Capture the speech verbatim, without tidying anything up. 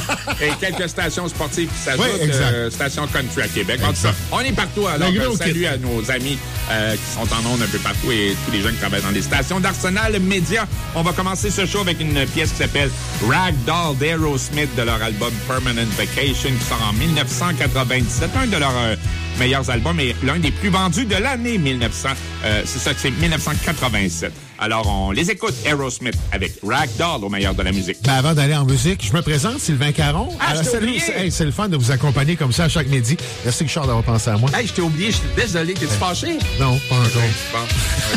et quelques stations sportives qui s'ajoutent, Oui, euh, stations country à Québec. En tout cas, on est partout. Alors, euh, salut à nos amis euh, qui sont en ondes un peu partout et tous les gens qui travaillent dans les stations d'Arsenal Média. On va commencer ce show avec une pièce qui s'appelle Ragdoll d'Aerosmith de leur album Permanent Vacation qui sort en dix-neuf cent quatre-vingt-dix-sept. Un de leurs euh, meilleurs albums et l'un des plus vendus de l'année mille neuf cents. Euh, c'est ça, c'est dix-neuf cent quatre-vingt-sept. Alors, on les écoute, Aerosmith, avec Ragdoll au meilleur de la musique. Ben avant d'aller en musique, je me présente, Sylvain Caron. Ah, Alors, je t'ai salut, oublié. c'est, hey, c'est le fun de vous accompagner comme ça à chaque midi. Merci, Richard, d'avoir pensé à moi. Hey, je t'ai oublié, je suis désolé. T'es-tu fâché? Non, pas encore. Bon.